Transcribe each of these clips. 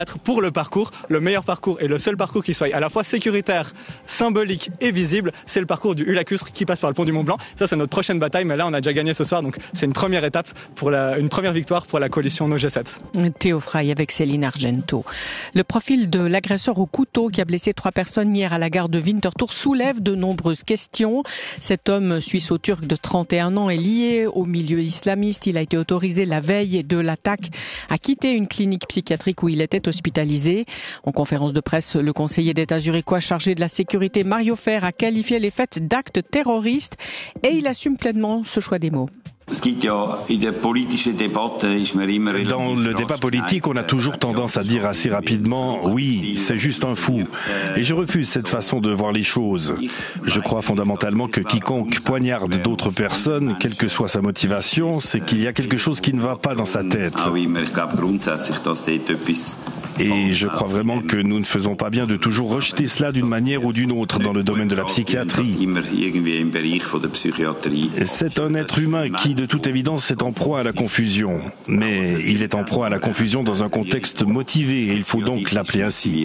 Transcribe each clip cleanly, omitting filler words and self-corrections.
Pour le parcours, le meilleur parcours et le seul parcours qui soit à la fois sécuritaire, symbolique et visible, c'est le parcours du Hulacustre qui passe par le pont du Mont Blanc. Ça, c'est notre prochaine bataille, mais là, on a déjà gagné ce soir, donc c'est une première étape une première victoire pour la coalition No G7. Théo Frey avec Céline Argento. Le profil de l'agresseur au couteau qui a blessé 3 personnes hier à la gare de Winterthur soulève de nombreuses questions. Cet homme suisse-turc de 31 ans est lié au milieu islamiste. Il a été autorisé la veille de l'attaque à quitter une clinique psychiatrique où il était hospitalisé. En conférence de presse, le conseiller d'État zurichois chargé de la sécurité, Mario Fer, a qualifié les faits d'actes terroristes et il assume pleinement ce choix des mots. Dans le débat politique, on a toujours tendance à dire assez rapidement « oui, c'est juste un fou ». Et je refuse cette façon de voir les choses. Je crois fondamentalement que quiconque poignarde d'autres personnes, quelle que soit sa motivation, c'est qu'il y a quelque chose qui ne va pas dans sa tête. Et je crois vraiment que nous ne faisons pas bien de toujours rejeter cela d'une manière ou d'une autre dans le domaine de la psychiatrie. C'est un être humain qui, de toute évidence, est en proie à la confusion. Mais il est en proie à la confusion dans un contexte motivé et il faut donc l'appeler ainsi.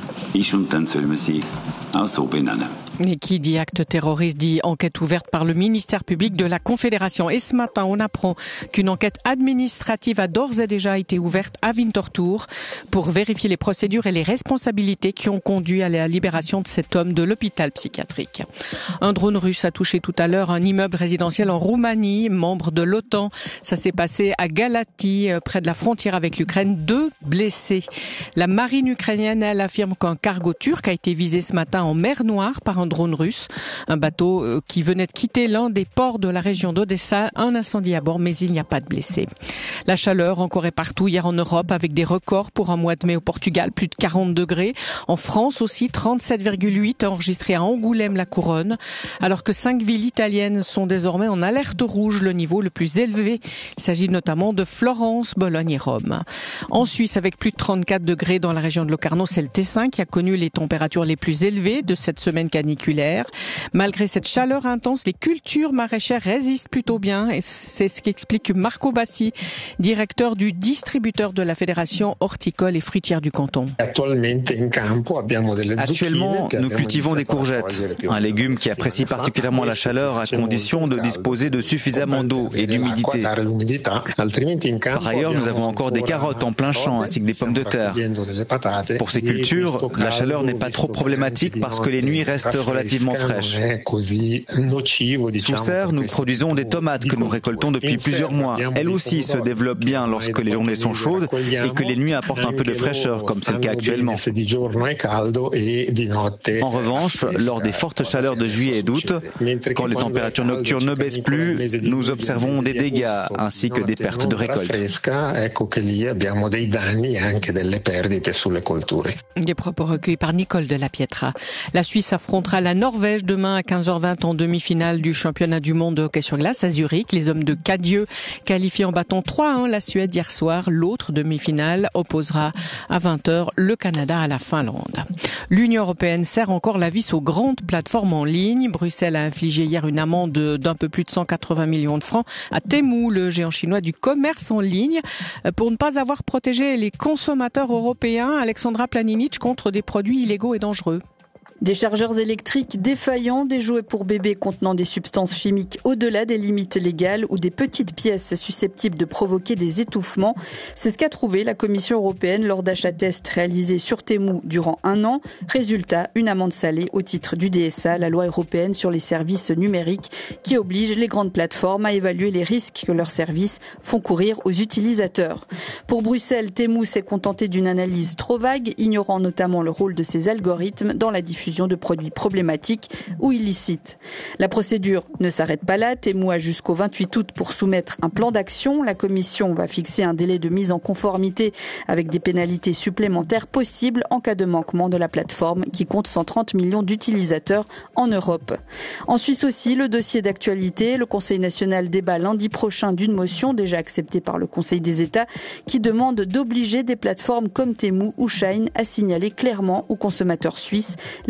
Et qui dit acte terroriste dit enquête ouverte par le ministère public de la Confédération. Et ce matin, on apprend qu'une enquête administrative a d'ores et déjà été ouverte à Winterthur pour vérifier les procédures et les responsabilités qui ont conduit à la libération de cet homme de l'hôpital psychiatrique. Un drone russe a touché tout à l'heure un immeuble résidentiel en Roumanie, membre de l'OTAN. Ça s'est passé à Galati, près de la frontière avec l'Ukraine. 2 blessés. La marine ukrainienne, elle affirme qu'un cargo turc a été visé ce matin en mer Noire par un drone russe. Un bateau qui venait de quitter l'un des ports de la région d'Odessa. Un incendie à bord, mais il n'y a pas de blessés. La chaleur encore et partout hier en Europe avec des records pour un mois de mai au Portugal, plus de 40 degrés. En France aussi, 37,8 enregistrés à Angoulême-la-Couronne. Alors que 5 villes italiennes sont désormais en alerte rouge, le niveau le plus élevé. Il s'agit notamment de Florence, Bologne et Rome. En Suisse, avec plus de 34 degrés dans la région de Locarno, c'est le Tessin qui a connu les températures les plus élevées de cette semaine caniculaire. Malgré cette chaleur intense, les cultures maraîchères résistent plutôt bien et c'est ce qu'explique Marco Bassi, directeur du distributeur de la Fédération horticole et fruitière du canton. Actuellement, nous cultivons des courgettes, un légume qui apprécie particulièrement la chaleur à condition de disposer de suffisamment d'eau et d'humidité. Par ailleurs, nous avons encore des carottes en plein champ ainsi que des pommes de terre. Pour ces cultures, la chaleur n'est pas trop problématique parce que les nuits restent relativement fraîches. Sous serre, nous produisons des tomates que nous récoltons depuis plusieurs mois. Elles aussi se développent bien lorsque les journées sont chaudes et que les nuits apportent un peu de fraîcheur, comme c'est le cas actuellement. En revanche, lors des fortes chaleurs de juillet et d'août, quand les températures nocturnes ne baissent plus, nous observons des dégâts ainsi que des pertes de récolte. Des propos recueillis par Nicole de la Pietra. La Suisse affrontera la Norvège demain à 15h20 en demi-finale du championnat du monde de hockey sur glace à Zurich. Les hommes de Cadieux qualifiés en battant 3-1 la Suède hier soir. L'autre demi-finale opposera à 20h le Canada à la Finlande. L'Union européenne serre encore la vis aux grandes plateformes en ligne. Bruxelles a infligé hier une amende d'un peu plus de 180 millions de francs à Temu, le géant chinois du commerce en ligne, pour ne pas avoir protégé les consommateurs européens. Alexandra Planinic contre des produits illégaux et dangereux. Des chargeurs électriques défaillants, des jouets pour bébés contenant des substances chimiques au-delà des limites légales ou des petites pièces susceptibles de provoquer des étouffements. C'est ce qu'a trouvé la Commission européenne lors d'achats tests réalisés sur Temu durant 1 an. Résultat, une amende salée au titre du DSA, la loi européenne sur les services numériques, qui oblige les grandes plateformes à évaluer les risques que leurs services font courir aux utilisateurs. Pour Bruxelles, Temu s'est contenté d'une analyse trop vague, ignorant notamment le rôle de ses algorithmes dans la diffusion de produits problématiques ou illicites. La procédure ne s'arrête pas là. Temu a jusqu'au 28 août pour soumettre un plan d'action. La Commission va fixer un délai de mise en conformité avec des pénalités supplémentaires possibles en cas de manquement de la plateforme qui compte 130 millions d'utilisateurs en Europe. En Suisse aussi, le dossier d'actualité. Le Conseil national débat lundi prochain d'une motion déjà acceptée par le Conseil des États qui demande d'obliger des plateformes comme Temu ou Shein à signaler clairement aux consommateurs suisses les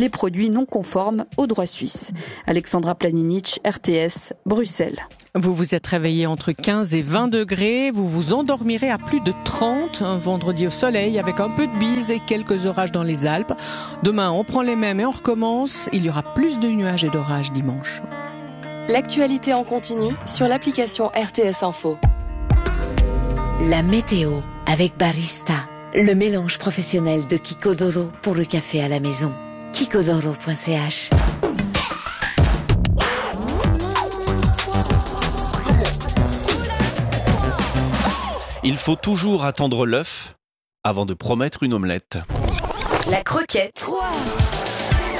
les produits non conformes au droit suisse. Alexandra Planinic, RTS, Bruxelles. Vous vous êtes réveillé entre 15 et 20 degrés, vous vous endormirez à plus de 30, un vendredi au soleil avec un peu de bise et quelques orages dans les Alpes. Demain, on prend les mêmes et on recommence. Il y aura plus de nuages et d'orages dimanche. L'actualité en continu sur l'application RTS Info. La météo avec Barista, le mélange professionnel de Kikodoro pour le café à la maison. Kikodoro.ch. Il faut toujours attendre l'œuf avant de promettre une omelette. La croquette.